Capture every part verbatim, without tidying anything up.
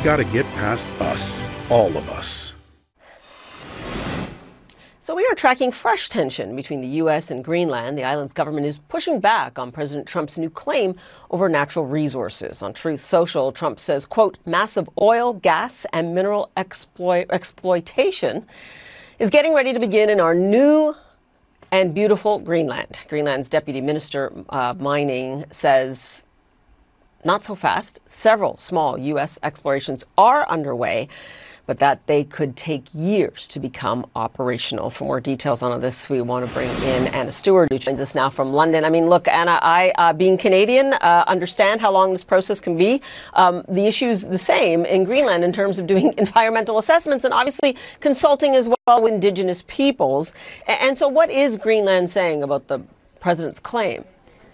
we've got to get past us, all of us. So we are tracking fresh tension between the U S and Greenland. The island's government is pushing back on President Trump's new claim over natural resources. On Truth Social, Trump says, quote, massive oil, gas, and mineral exploit- exploitation is getting ready to begin in our new and beautiful Greenland. Greenland's Deputy Minister of uh, Mining says, not so fast. Several small U S explorations are underway, but that they could take years to become operational. For more details on this, we want to bring in Anna Stewart, who joins us now from London. I mean, look, Anna, I, uh, being Canadian, uh, understand how long this process can be. Um, the issue's the same in Greenland in terms of doing environmental assessments and obviously consulting as well with Indigenous peoples. And so what is Greenland saying about the president's claim?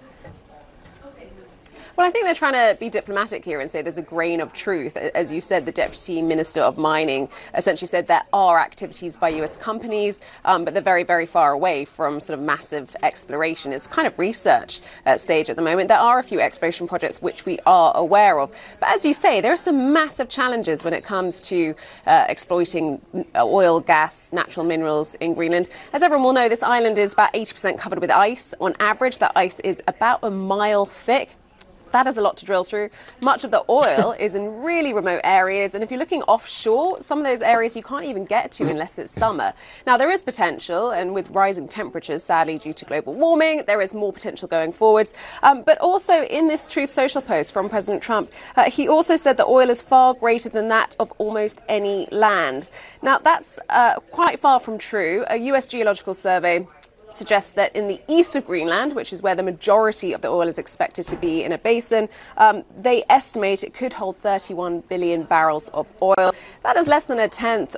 Well, I think they're trying to be diplomatic here and say there's a grain of truth. As you said, the Deputy Minister of Mining essentially said there are activities by U S companies, um, but they're very, very far away from sort of massive exploration. It's kind of research uh, stage at the moment. There are a few exploration projects which we are aware of. But as you say, there are some massive challenges when it comes to uh, exploiting oil, gas, natural minerals in Greenland. As everyone will know, this island is about eighty percent covered with ice. On average, that ice is about a mile thick. That is a lot to drill through. Much of the oil is in really remote areas. And if you're looking offshore, some of those areas you can't even get to unless it's summer. Now, there is potential. And with rising temperatures, sadly, due to global warming, there is more potential going forwards. Um, but also in this Truth Social post from President Trump, uh, he also said that oil is far greater than that of almost any land. Now, that's uh, quite far from true. A U S Geological Survey suggests that in the east of Greenland, which is where the majority of the oil is expected to be in a basin, um, they estimate it could hold thirty-one billion barrels of oil. That is less than a tenth